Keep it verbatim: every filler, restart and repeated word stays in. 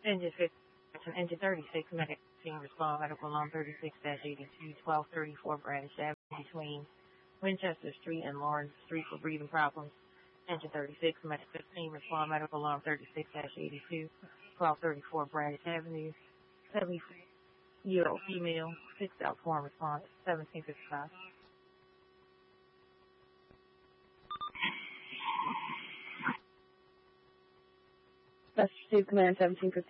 Engine fifty, engine thirty-six, medical team respond, medical alarm thirty-six eighty-two, twelve thirty-four Bradish Avenue between Winchester Street and Lawrence Street for breathing problems. Engine thirty-six, medical fifteen, respond, medical alarm thirty-six eighty-two, twelve thirty-four Bradish Avenue, seventy-year-old female, six out form response, seventeen fifty-five. Special Receive Command seventeen fifty.